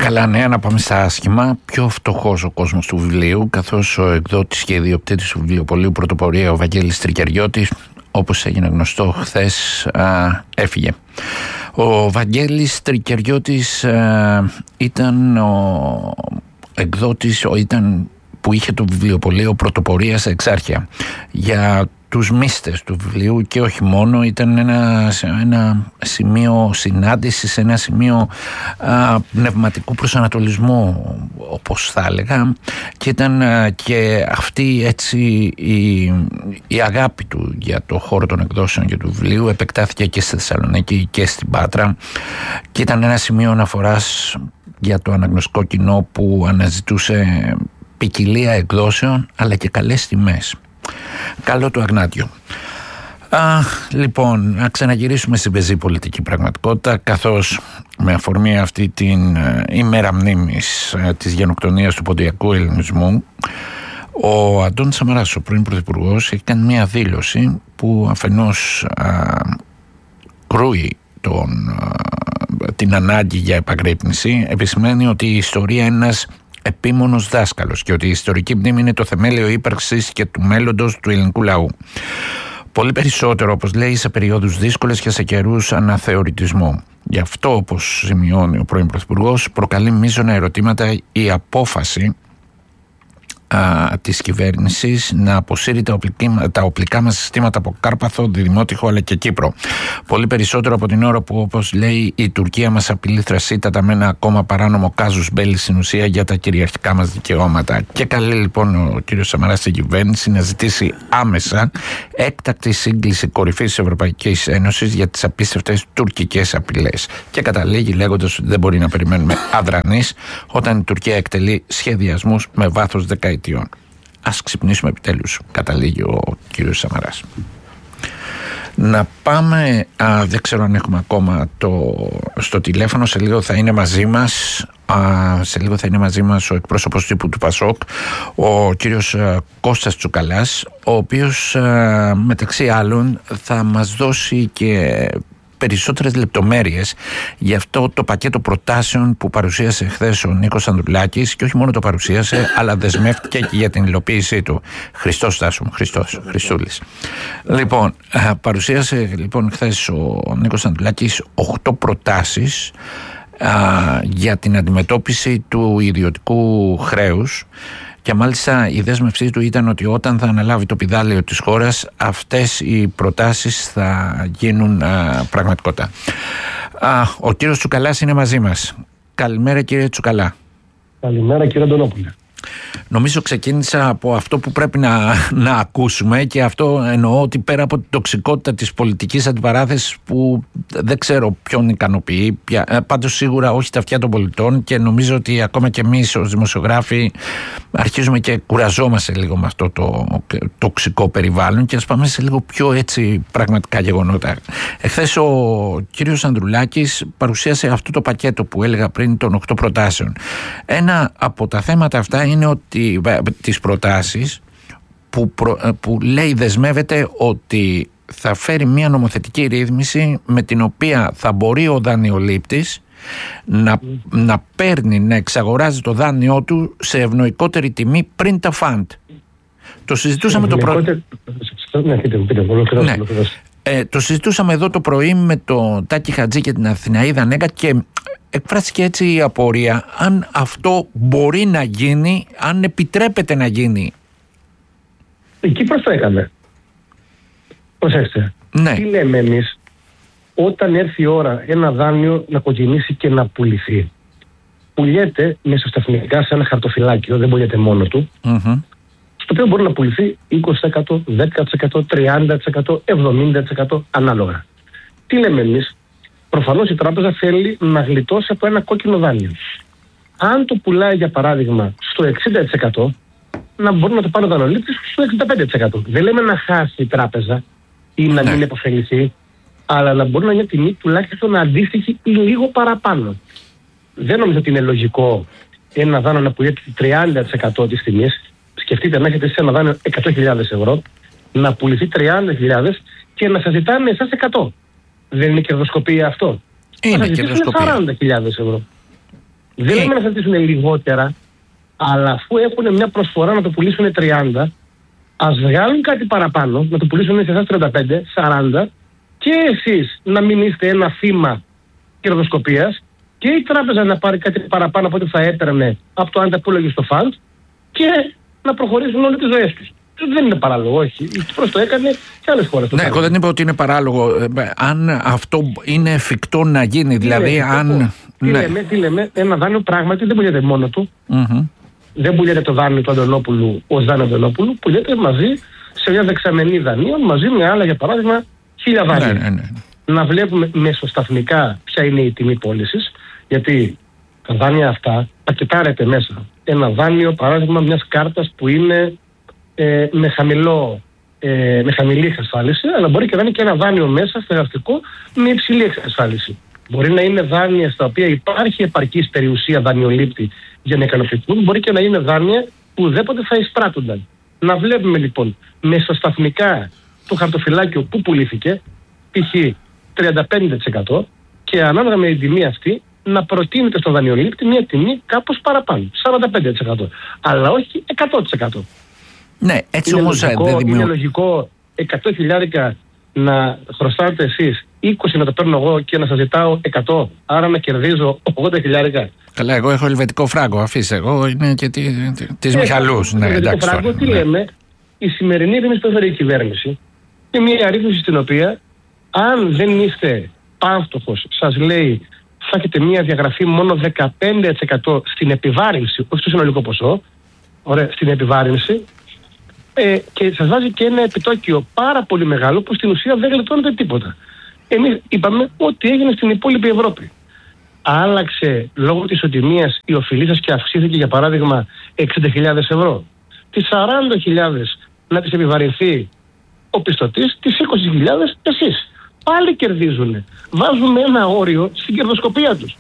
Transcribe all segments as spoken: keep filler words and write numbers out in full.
καλά νέα, να πάμε στα άσχημα. Πιο φτωχός ο κόσμος του βιβλίου, καθώς ο εκδότης και ιδιοκτήτης του βιβλιοπωλείου Πρωτοπορία, ο Βαγγέλης Τρικεριώτης, όπως έγινε γνωστό χθες, α, έφυγε. Ο Βαγγέλης Τρικεριώτης α, ήταν ο εκδότης, ο, ήταν που είχε το βιβλιοπωλείο Πρωτοπορία σε Εξάρχεια. Για τους μίστες του βιβλίου και όχι μόνο, ήταν ένα, ένα σημείο συνάντησης, ένα σημείο α, πνευματικού προσανατολισμού, όπως θα έλεγα, και ήταν α, και αυτή έτσι η, η αγάπη του για το χώρο των εκδόσεων και του βιβλίου επεκτάθηκε και στη Θεσσαλονίκη και στην Πάτρα, και ήταν ένα σημείο αναφοράς για το αναγνωστικό κοινό που αναζητούσε ποικιλία εκδόσεων αλλά και καλές τιμές. Καλό του Αγνάτιο. Α, λοιπόν, να ξαναγυρίσουμε στην πεζή πολιτική πραγματικότητα, καθώς με αφορμή αυτή την ε, ημέρα μνήμης ε, της γενοκτονίας του ποντιακού ελληνισμού, ο Αντώνης Σαμαράς, ο πρώην Πρωθυπουργός, έχει κάνει μια δήλωση που αφενός α, κρούει τον, α, την ανάγκη για επαγρύπνηση, επισημαίνει ότι η ιστορία είναι ένας επίμονος δάσκαλος και ότι η ιστορική μνήμη είναι το θεμέλιο ύπαρξης και του μέλλοντος του ελληνικού λαού. Πολύ περισσότερο, όπως λέει, σε περιόδους δύσκολες και σε καιρούς αναθεωρητισμού. Γι' αυτό, όπως σημειώνει ο πρώην Πρωθυπουργός, προκαλεί μείζωνα ερωτήματα η απόφαση α, της κυβέρνησης να αποσύρει τα, οπλική, τα οπλικά μας συστήματα από Κάρπαθο, Διδημότυχο αλλά και Κύπρο. Πολύ περισσότερο από την ώρα που, όπως λέει, η Τουρκία μας απειλεί θρασίτατα με ένα ακόμα παράνομο κάζους μπέλι στην ουσία για τα κυριαρχικά μας δικαιώματα. Και καλεί λοιπόν ο κ. Σαμαράς στην κυβέρνηση να ζητήσει άμεσα έκτακτη σύγκληση κορυφής της Ευρωπαϊκής Ένωσης για τις απίστευτες τουρκικές απειλές. Και καταλήγει λέγοντας ότι δεν μπορεί να περιμένουμε αδρανείς όταν η Τουρκία εκτελεί σχεδιασμούς με βάθος δεκαετιών. Ας ξυπνήσουμε επιτέλους, καταλήγει ο κύριος Σαμαράς. Να πάμε, α, δεν ξέρω αν έχουμε ακόμα το, στο τηλέφωνο, σε λίγο θα είναι μαζί μας, α, σε λίγο θα είναι μαζί μας ο εκπρόσωπος τύπου του ΠΑΣΟΚ, ο κύριος α, Κώστας Τσουκαλάς, ο οποίος α, μεταξύ άλλων θα μας δώσει και περισσότερες λεπτομέρειες για αυτό το πακέτο προτάσεων που παρουσίασε χθες ο Νίκος Ανδρουλάκης, και όχι μόνο το παρουσίασε αλλά δεσμεύτηκε και για την υλοποίησή του. Χριστός Στάσου μου, Χριστός, Χριστούλης. Λοιπόν, παρουσίασε λοιπόν χθες ο Νίκος Ανδρουλάκης οκτώ προτάσεις α, για την αντιμετώπιση του ιδιωτικού χρέους. Και μάλιστα η δέσμευσή του ήταν ότι όταν θα αναλάβει το πηδάλιο της χώρας, αυτές οι προτάσεις θα γίνουν α, πραγματικότητα. Α, ο κύριος Τσουκαλάς είναι μαζί μας. Καλημέρα κύριε Τσουκαλά. Καλημέρα κύριε Αντωνόπουλε. Νομίζω ξεκίνησα από αυτό που πρέπει να, να ακούσουμε, και αυτό εννοώ ότι πέρα από την τοξικότητα της πολιτικής αντιπαράθεσης που δεν ξέρω ποιον ικανοποιεί, πάντως σίγουρα όχι τα αυτιά των πολιτών, και νομίζω ότι ακόμα και εμείς ως δημοσιογράφοι αρχίζουμε και κουραζόμαστε λίγο με αυτό το τοξικό περιβάλλον, και ας πάμε σε λίγο πιο έτσι πραγματικά γεγονότα. Εχθές ο κύριος Ανδρουλάκης παρουσίασε αυτό το πακέτο που έλεγα πριν των οκτώ προτάσεων. Ένα από τα θέματα αυτά είναι ότι τις προτάσεις που, προ, που λέει δεσμεύεται ότι θα φέρει μια νομοθετική ρύθμιση με την οποία θα μπορεί ο δανειολήπτης να, να παίρνει, να εξαγοράζει το δάνειό του σε ευνοϊκότερη τιμή πριν τα φαντ. Το συζητούσαμε το πρωί. Ναι. Ε, το συζητούσαμε εδώ το πρωί με το Τάκη Χατζή και την Αθηναίδα Νέγκα, και εκφράστηκε έτσι η απορία αν αυτό μπορεί να γίνει, αν επιτρέπεται να γίνει. Η Κύπρος το έκανε. Προσέξτε. Ναι. Τι λέμε εμείς όταν έρθει η ώρα ένα δάνειο να κοκκινήσει και να πουληθεί? Πουλιέται μέσα στα εθνικά σε ένα χαρτοφυλάκιο, δεν πουλιέται μόνο του, mm-hmm. στο οποίο μπορεί να πουληθεί είκοσι τοις εκατό, δέκα τοις εκατό, τριάντα τοις εκατό, εβδομήντα τοις εκατό ανάλογα. Τι λέμε εμείς? Προφανώς η τράπεζα θέλει να γλιτώσει από ένα κόκκινο δάνειο. Αν το πουλάει για παράδειγμα στο εξήντα τοις εκατό, να μπορεί να το πάρει ο δανειολήπτης στο εξήντα πέντε τοις εκατό. Δεν λέμε να χάσει η τράπεζα ή να μην επωφεληθεί, αλλά να μπορεί να είναι τιμή τουλάχιστον αντίστοιχη ή λίγο παραπάνω. Δεν νομίζω ότι είναι λογικό ένα δάνειο να πουλάει τριάντα τοις εκατό της τιμής. Σκεφτείτε να έχετε σε ένα δάνειο εκατό χιλιάδες ευρώ, να πουληθεί τριάντα χιλιάδες και να σας ζητάνε εσάς εκατό. Δεν είναι κερδοσκοπία αυτό? Είναι κερδοσκοπία. σαράντα χιλιάδες ευρώ. Δεν λέμε να θετήσουν λιγότερα, αλλά αφού έχουν μια προσφορά να το πουλήσουν τριάντα, ας βγάλουν κάτι παραπάνω, να το πουλήσουν σε εσάς τριάντα πέντε, σαράντα, και εσείς να μην είστε ένα θύμα κερδοσκοπίας, και η τράπεζα να πάρει κάτι παραπάνω από ό,τι θα έπαιρνε από το αν τα πούλεγε στο φαντ, και να προχωρήσουν όλες τις ζωές τους. Δεν είναι παράλογο, όχι. Η Κύπρος το έκανε και άλλες χώρες το ναι, κάνουν. εγώ δεν είπα ότι είναι παράλογο. Αν αυτό είναι εφικτό να γίνει, δηλαδή είναι, αν... Τι, ναι. λέμε, τι λέμε, ένα δάνειο πράγματι δεν πουλιέται μόνο του. Mm-hmm. Δεν πουλιέται το δάνειο του Αντωνόπουλου ως δάνειο Αντωνόπουλου, πουλιέται μαζί σε μια δεξαμενή δανείων, μαζί με άλλα, για παράδειγμα, χίλια δάνεια. Ναι, ναι, ναι. Να βλέπουμε μεσοσταθμικά ποια είναι η τιμή πώλησης, γιατί τα δάνεια αυτά τα κοιτάρετε μέσα. Ένα δάνειο, παράδειγμα, μιας κάρτας που είναι ε, με, χαμηλό, ε, με χαμηλή εξασφάλιση, αλλά μπορεί και να είναι και ένα δάνειο μέσα, στεγαστικό, με υψηλή εξασφάλιση. Μπορεί να είναι δάνεια στα οποία υπάρχει επαρκής περιουσία δανειολήπτη για να ικανοποιηθούν, μπορεί και να είναι δάνεια που ουδέποτε θα εισπράττονταν. Να βλέπουμε λοιπόν μεσοσταθμικά το χαρτοφυλάκιο που πουλήθηκε, π.χ. τριάντα πέντε τοις εκατό, και ανάλογα με την τιμή αυτή να προτείνεται στον δανειολήπτη μια τιμή κάπως παραπάνω, σαράντα πέντε τοις εκατό, αλλά όχι εκατό τοις εκατό. Ναι, έτσι είναι όμως λογικό, δεν δημιουργεί. Είναι λογικό εκατό χιλιάρικα να χρωστάτε εσείς, είκοσι να το παίρνω εγώ και να σας ζητάω εκατό, άρα να κερδίζω ογδόντα χιλιάρικα. Καλά, εγώ έχω ελβετικό φράγκο, αφήστε, εγώ είναι και τη, τη, της ε, Μιχαλούς. Ναι, εντάξει, φράγκο, τι ναι. λέμε, η σημερινή ρύθμιση που έφερε η κυβέρνηση είναι μια ρύθμιση στην οποία αν δεν είστε πάμφτωχος, σας λέει θα έχετε μια διαγραφή μόνο δεκαπέντε τοις εκατό στην επιβάρυνση, όχι στο συνολικό ποσό, ωραία, στην επιβάρυνση, ε, και σας βάζει και ένα επιτόκιο πάρα πολύ μεγάλο που στην ουσία δεν γλιτώνεται τίποτα. Εμείς είπαμε ότι έγινε στην υπόλοιπη Ευρώπη. Άλλαξε λόγω της ισοτιμίας η οφειλή σας και αυξήθηκε για παράδειγμα εξήντα χιλιάδες ευρώ. Τις σαράντα χιλιάδες να τις επιβαρυνθεί ο πιστωτής, τις είκοσι χιλιάδες εσείς. Πάλι κερδίζουν. Βάζουμε ένα όριο στην κερδοσκοπία τους.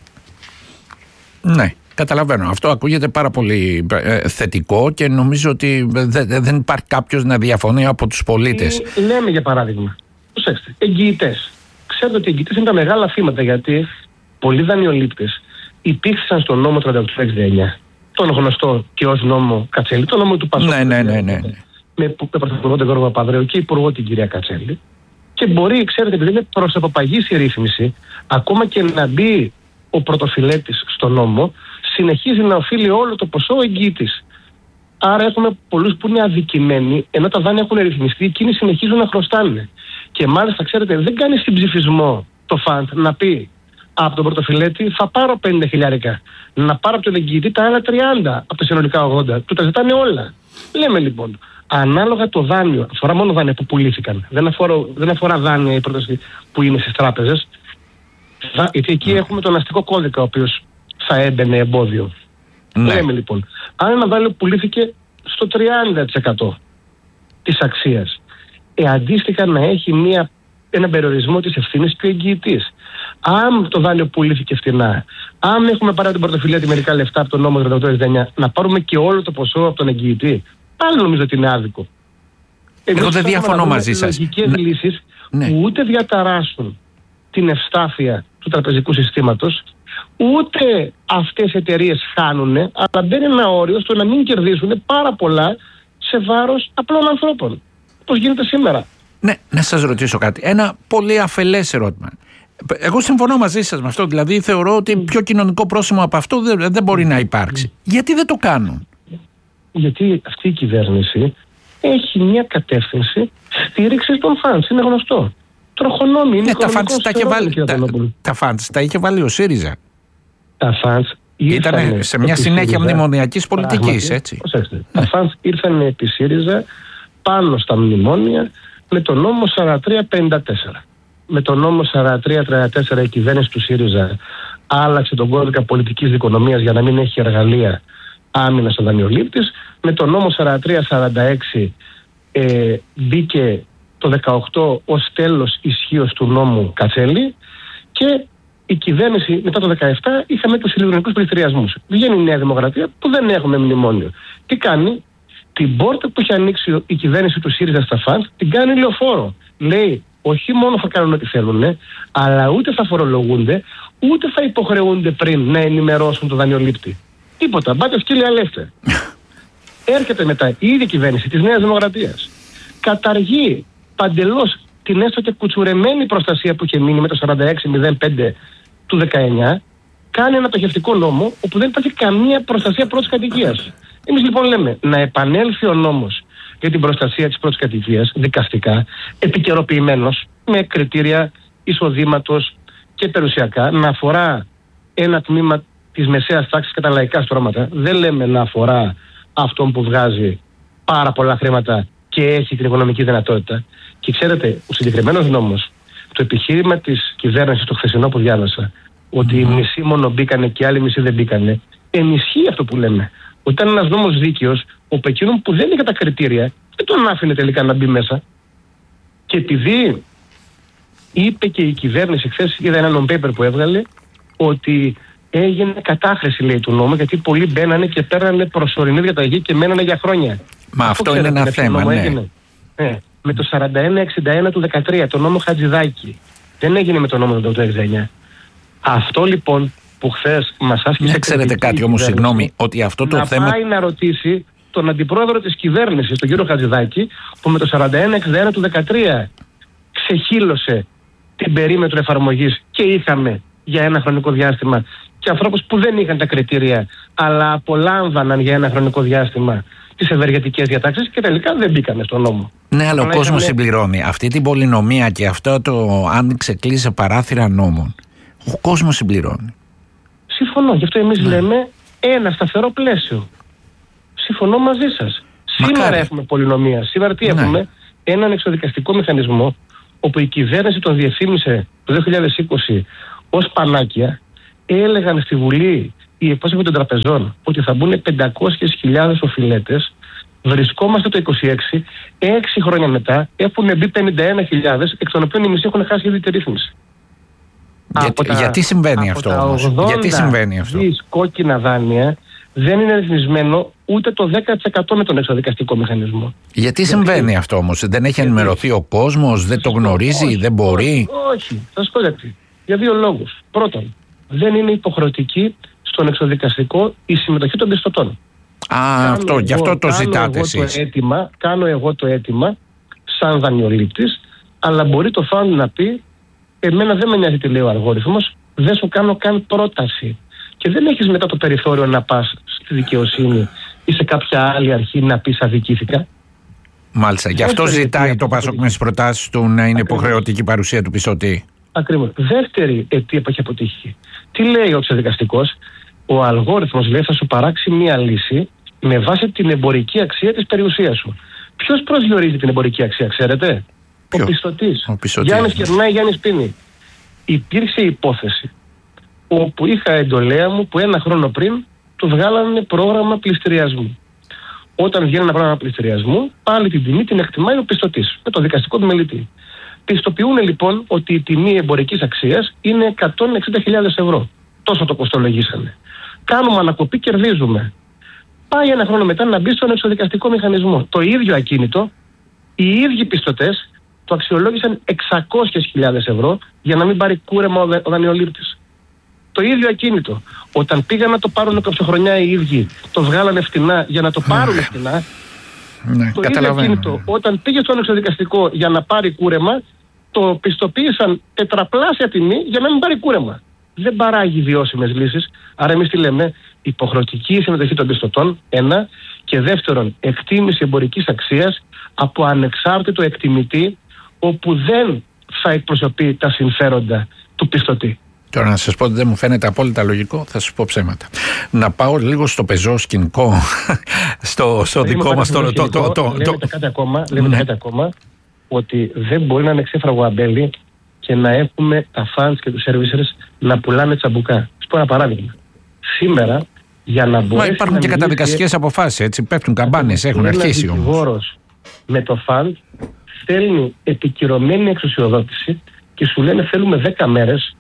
Ναι, καταλαβαίνω. Αυτό ακούγεται πάρα πολύ ε, θετικό και νομίζω ότι δε, δεν υπάρχει κάποιος να διαφωνεί από τους πολίτες. Ε, λέμε για παράδειγμα, προσέξτε, εγγυητές. Ξέρετε ότι οι εγγυητές είναι τα μεγάλα θύματα, γιατί πολλοί δανειολήπτες υπήρξαν στον νόμο τριάντα οκτώ εξήντα εννιά, τον γνωστό και ως νόμο Κατσέλη, τον νόμο του Πασόκ. Ναι, ναι, ναι, ναι. Με πρωθυπουργό τον Γιώργο Παπανδρέου και υπουργό την κυρία Κατσέλη. Και μπορεί, ξέρετε, επειδή είναι προς αποπαγής η ρύθμιση, ακόμα και να μπει ο πρωτοφυλέτης στο νόμο, συνεχίζει να οφείλει όλο το ποσό ο εγγυητής. Άρα έχουμε πολλούς που είναι αδικημένοι, ενώ τα δάνεια έχουν ρυθμιστεί, εκείνοι συνεχίζουν να χρωστάνε. Και μάλιστα, ξέρετε, δεν κάνει συμψηφισμό το φαντ να πει από τον πρωτοφυλέτη θα πάρω πενήντα χιλιάρικα, να πάρω από τον εγγυητή τα άλλα τριάντα από τα συνολικά ογδόντα. Του τα ζητάνε όλα. Λέμε λοιπόν, ανάλογα το δάνειο, αφορά μόνο δάνεια που πουλήθηκαν, δεν αφορά, δεν αφορά δάνεια η πρόταση που είναι στις τράπεζες, γιατί εκεί έχουμε τον αστικό κώδικα ο οποίος θα έμπαινε εμπόδιο. Ναι. Λέμε λοιπόν, αν ένα δάνειο πουλήθηκε στο τριάντα τοις εκατό της αξίας, ε, αντίστοιχα να έχει μια, ένα περιορισμό της ευθύνης και ο εγγυητής. Αν το δάνειο πουλήθηκε φτηνά, αν έχουμε πάρει την πρωτοφυλία τη μερικά λεφτά από τον νόμο τριάντα οκτώ εξήντα εννιά, να πάρουμε και όλο το ποσό από τον εγγυητή, πάλι νομίζω ότι είναι άδικο. Εγώ δεν διαφωνώ μαζί σας. Λογικές ναι. λύσεις ναι. που ούτε διαταράσσουν την ευστάθεια του τραπεζικού συστήματος, ούτε αυτές οι εταιρείες χάνουν, αλλά μπαίνει ένα όριο στο να μην κερδίσουν πάρα πολλά σε βάρος απλών ανθρώπων. Πώς γίνεται σήμερα. Ναι, να σας ρωτήσω κάτι. Ένα πολύ αφελές ερώτημα. Εγώ συμφωνώ μαζί σας με αυτό. Δηλαδή θεωρώ ότι πιο κοινωνικό πρόσημο από αυτό δεν, δεν μπορεί να υπάρξει. Γιατί δεν το κάνουν? Γιατί αυτή η κυβέρνηση έχει μια κατεύθυνση στήριξη των φαντς. Είναι γνωστό. Τροχονόμοι. Είναι ναι, τα φαντς τα είχε βάλει, τα, τα φαντς τα είχε βάλει ο ΣΥΡΙΖΑ. Τα φαντς ήταν σε μια συνέχεια μνημονιακής πολιτικής, έτσι. Προσέξτε. Τα φαντς ήρθαν επί ΣΥΡΙΖΑ πάνω στα μνημόνια με τον νόμο σαράντα τρία πενήντα τέσσερα. Με τον νόμο σαράντα τρία τριάντα τέσσερα η κυβέρνηση του ΣΥΡΙΖΑ άλλαξε τον κώδικα πολιτικής δικονομίας για να μην έχει εργαλεία άμυνας ο δανειολήπτης. Με τον νόμο σαράντα τρία σαράντα έξι ε, μπήκε το δεκαοκτώ ως τέλος ισχύως του νόμου Κατσέλη και η κυβέρνηση μετά το δεκαεπτά είχαμε τους ηλεκτρονικούς πληστηριασμούς. Βγαίνει η Νέα Δημοκρατία που δεν έχουμε μνημόνιο. Τι κάνει? Την πόρτα που έχει ανοίξει η κυβέρνηση του ΣΥΡΙΖΑ στα φαντ την κάνει λεωφόρο. Λέει όχι μόνο θα κάνουν ό,τι θέλουν, αλλά ούτε θα φορολογούνται, ούτε θα υποχρεούνται πριν να ενημερώσουν τον δανειολήπτη. Τίποτα. Μπάτε σκύλοι αλέστε. Έρχεται μετά η ίδια κυβέρνηση της Νέας Δημοκρατίας. Καταργεί παντελώς την έστω και κουτσουρεμένη προστασία που είχε μείνει με το σαράντα έξι μηδέν πέντε του δεκαεννιά. Κάνει ένα πτωχευτικό νόμο όπου δεν υπάρχει καμία προστασία πρώτης κατοικίας. Εμείς λοιπόν λέμε να επανέλθει ο νόμος για την προστασία της πρώτης κατοικίας δικαστικά, επικαιροποιημένος με κριτήρια εισοδήματος και περιουσιακά, να αφορά ένα τμήμα της μεσαίας τάξης και τα λαϊκά στρώματα. Δεν λέμε να αφορά αυτόν που βγάζει πάρα πολλά χρήματα και έχει την οικονομική δυνατότητα. Και ξέρετε, ο συγκεκριμένος νόμος, το επιχείρημα της κυβέρνησης το χθεσινό που διάβασα, ότι οι μισοί μόνο μπήκανε και οι άλλοι μισοί δεν μπήκανε, ενισχύει αυτό που λέμε. Ότι ήταν ένας νόμος δίκαιος, όπου εκείνον που δεν είχε τα κριτήρια, δεν τον άφηνε τελικά να μπει μέσα. Και επειδή είπε και η κυβέρνηση, χθες είδα ένα non-paper που έβγαλε, ότι έγινε κατάχρηση, λέει, του νόμου, γιατί πολλοί μπαίνανε και παίρνανε προσωρινή διαταγή και μένανε για χρόνια. Μα αυτό, αυτό είναι ένα θέμα, ναι. ναι. Με το σαράντα ένα εξήντα ένα του δεκατρία, το νόμο Χατζηδάκη. Δεν έγινε με το νόμο του εξήντα εννιά. Αυτό λοιπόν που χθες μας άσκησε. Δεν ξέρετε κάτι όμως, συγγνώμη, ότι αυτό το να θέμα. Να πάει να ρωτήσει τον αντιπρόεδρο της κυβέρνησης, τον κύριο Χατζηδάκη, που με το σαράντα ένα εξήντα ένα του δεκατρία ξεχύλωσε την περίμετρο εφαρμογής και είχαμε για ένα χρονικό διάστημα και ανθρώπους που δεν είχαν τα κριτήρια, αλλά απολάμβαναν για ένα χρονικό διάστημα τις ευεργετικές διατάξεις και τελικά δεν μπήκανε στον νόμο. Ναι, αλλά, αλλά ο κόσμος είχαμε... συμπληρώνει αυτή την πολυνομία και αυτό το άνοιξε κλείσε παράθυρα νόμων. Ο κόσμος συμπληρώνει. Συμφωνώ. Γι' αυτό εμείς ναι. λέμε ένα σταθερό πλαίσιο. Συμφωνώ μαζί σας. Μακάρι. Σήμερα έχουμε πολυνομία. Σήμερα τι ναι. έχουμε? Έναν εξοδικαστικό μηχανισμό όπου η κυβέρνηση τον διαφήμισε το δύο χιλιάδες είκοσι ως πανάκια. Έλεγαν στη Βουλή οι εκπρόσωποι των τραπεζών ότι θα μπουν πεντακόσιες χιλιάδες οφειλέτες. Βρισκόμαστε το είκοσι έξι, έξι χρόνια μετά έχουν μπει πενήντα ένα χιλιάδες, εκ των οποίων οι μισοί έχουν χάσει ήδη τη ρύθμιση. Για, τα, γιατί συμβαίνει αυτό όμως? Γιατί συμβαίνει αυτό? Δις κόκκινα δάνεια δεν είναι ρυθμισμένο ούτε το δέκα τοις εκατό με τον εξοδικαστικό μηχανισμό. Γιατί συμβαίνει αυτό όμως? Δεν έχει ενημερωθεί ο κόσμος, δεν το γνωρίζει, όχι, δεν μπορεί? Όχι, θα σας πω γιατί. Για δύο λόγους. Πρώτον, δεν είναι υποχρεωτική στον εξοδικαστικό η συμμετοχή των πιστωτών. Α, κάνω αυτό, εγώ, γι' αυτό το ζητάτε εσείς. Το αίτημα, κάνω εγώ το αίτημα σαν δανειολήπτης, αλλά μπορεί το φάουν να πει εμένα δεν με νοιάζει τι λέει ο αλγόριθμος, δεν σου κάνω καν πρόταση. Και δεν έχεις μετά το περιθώριο να πας στη δικαιοσύνη ή σε κάποια άλλη αρχή να πεις αδικήθηκα. Μάλιστα. Γι' αυτό ζητάει το ΠΑΣΟΚ με τις προτάσεις του να είναι υποχρεωτική παρουσία του πιστωτή. Ακριβώς. Δεύτερη αιτία που έχει αποτύχει. Τι λέει ο εξοδικαστικός? Ο αλγόριθμος λέει θα σου παράξει μία λύση με βάση την εμπορική αξία της περιουσίας σου. Ποιος προσδιορίζει την εμπορική αξία, ξέρετε? Ποιο? Ο πιστωτής. Ο πιστωτής. Γιάννης Κερνάει, Γιάννης πίνει. Υπήρξε υπόθεση όπου είχα εντολέα μου που ένα χρόνο πριν του βγάλανε πρόγραμμα πληστηριασμού. Όταν βγαίνει ένα πρόγραμμα πληστηριασμού, πάλι την τιμή την εκτιμάει ο πιστωτής με το δικαστικό του μελητή. Πιστοποιούν λοιπόν ότι η τιμή εμπορικής αξίας είναι εκατόν εξήντα χιλιάδες ευρώ. Τόσο το κοστολογήσανε. Κάνουμε ανακοπή, κερδίζουμε. Πάει ένα χρόνο μετά να μπει στον εξοδικαστικό μηχανισμό. Το ίδιο ακίνητο, οι ίδιοι πιστωτές το αξιολόγησαν εξακόσιες χιλιάδες ευρώ για να μην πάρει κούρεμα ο δανειολήπτης. Το ίδιο ακίνητο. Όταν πήγαν να το πάρουν καψοχρονιά οι ίδιοι, το βγάλανε φτηνά για να το πάρουν φτηνά. Ναι, το ίδιο ακίνητο, όταν πήγε στον εξοδικαστικό για να πάρει κούρεμα, το πιστοποίησαν τετραπλάσια τιμή για να μην πάρει κούρεμα. Δεν παράγει βιώσιμες λύσεις. Άρα εμείς τι λέμε? Υποχρεωτική συμμετοχή των πιστωτών, ένα, και δεύτερον, εκτίμηση εμπορικής αξίας από ανεξάρτητο εκτιμητή, όπου δεν θα εκπροσωπεί τα συμφέροντα του πιστωτή. Τώρα να σας πω ότι δεν μου φαίνεται απόλυτα λογικό, θα σας πω ψέματα. Να πάω λίγο στο πεζό σκηνικό, στο, στο δικό μας το... το, το, το λέμε κάτι ακόμα, λέμε ναι. κάτι ακόμα, ότι δεν μπορεί να είναι ξέφραγο αμπέλι και να έχουμε τα funds και τους servicers να πουλάνε τσαμπουκά. Σας πω ένα παράδειγμα. Σήμερα, για να μπορέσει. Μα υπάρχουν να και καταδικαστικές αποφάσεις, έτσι. Πέφτουν καμπάνες, έχουν αρχίσει όμως. Ο δικηγόρος με το fund στέλνει επικυρωμένη εξουσιοδότηση και σου λένε θέλουμε δέκα μέρες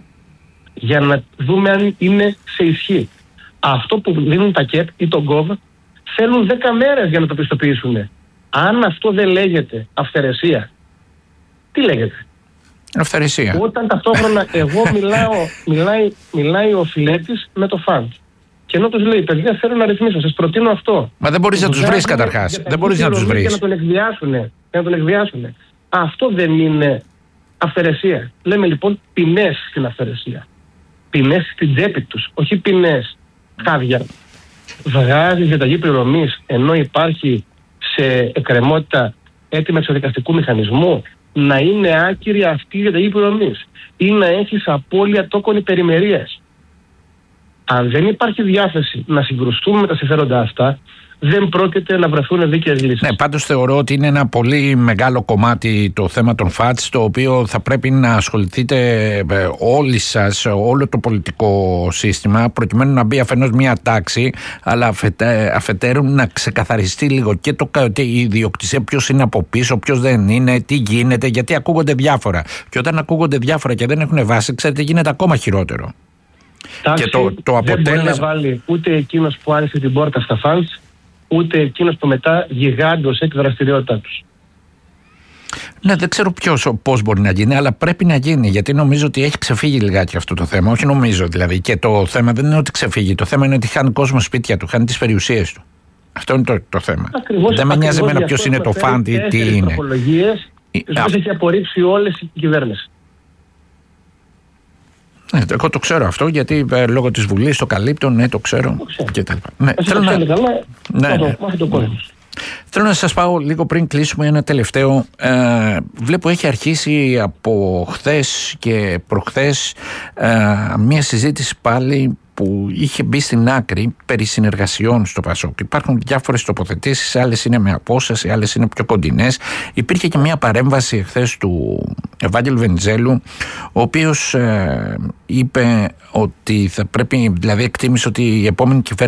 για να δούμε αν είναι σε ισχύ. Αυτό που δίνουν τα ΚΕΠ ή το γκοβ θέλουν δέκα μέρες για να το πιστοποιήσουν. Αν αυτό δεν λέγεται αυθαιρεσία, τι λέγεται? Αυθαιρεσία. Όταν ταυτόχρονα εγώ μιλάω, μιλάει, μιλάει ο φιλέτης με το φαντ. Και ενώ τους λέει, παιδιά, θέλω να ρυθμίσω, σας προτείνω αυτό. Μα δεν μπορείς να τους βρεις καταρχάς. Δεν μπορείς να τους βρεις. Για να τον εκβιάσουν. Για να τον εκβιάσουν. Αυτό δεν είναι αυθαιρεσία? Λέμε λοιπόν ποινές στην αυθαιρεσία. Ποινές στην τσέπη τους, όχι ποινές χάδια. Βγάζει διαταγή πληρωμής ενώ υπάρχει σε εκκρεμότητα έτοιμα εξοδικαστικού μηχανισμού. Να είναι άκυρη αυτή η διαταγή πληρωμής ή να έχεις απώλεια τόκων υπερημερίας. Αν δεν υπάρχει διάθεση να συγκρουστούμε με τα συμφέροντα αυτά, δεν πρόκειται να βρεθούν δίκαιες λύσεις. Ναι, πάντως θεωρώ ότι είναι ένα πολύ μεγάλο κομμάτι το θέμα των φατς, το οποίο θα πρέπει να ασχοληθείτε όλοι σας, όλο το πολιτικό σύστημα, προκειμένου να μπει αφενός μια τάξη, αλλά αφετέρου να ξεκαθαριστεί λίγο και το, η ιδιοκτησία, ποιος είναι από πίσω, ποιος δεν είναι, τι γίνεται, γιατί ακούγονται διάφορα. Και όταν ακούγονται διάφορα και δεν έχουν βάση, ξέρετε, γίνεται ακόμα χειρότερο. Τάξη και το, το αποτέλεσμα... δεν μπορεί να βάλει ούτε εκείνος που άνοιξε την πόρτα στα φαντς, ούτε εκείνος που μετά γιγάντωσε τη δραστηριότητά τους. Ναι, δεν ξέρω ποιος, πώς μπορεί να γίνει, αλλά πρέπει να γίνει, γιατί νομίζω ότι έχει ξεφύγει λιγάκι αυτό το θέμα. Όχι νομίζω δηλαδή. Και το θέμα δεν είναι ότι ξεφύγει. Το θέμα είναι ότι χάνει κόσμο σπίτια του, χάνει τις περιουσίες του. Αυτό είναι το, το θέμα. Ακριβώς, δεν με νοιάζει εμένα ποιος είναι το φαντ ή τι είναι. Τροπολογίες, τις οποίες έχει απορρίψει όλες η κυβέρνηση. Ναι, εγώ το ξέρω αυτό, γιατί ε, λόγω της Βουλής το καλύπτω, ναι, το ξέρω. Το ξέρω. Και τα λοιπά. Ναι, θέλω να... καλά, ναι, ναι. Το ναι. Θέλω να σας πάω λίγο πριν κλείσουμε ένα τελευταίο. Ε, βλέπω έχει αρχίσει από χθες και προχθές ε, μια συζήτηση πάλι που είχε μπει στην άκρη περί συνεργασιών στο Πασόκ. Υπάρχουν διάφορες τοποθετήσεις, άλλες είναι με απόσταση, άλλες είναι πιο κοντινές. Υπήρχε και μια παρέμβαση χθες του Ευάγγελου Βενιζέλου, ο οποίος ε, είπε ότι θα πρέπει, δηλαδή εκτίμησε ότι η επόμενη κυβέρνηση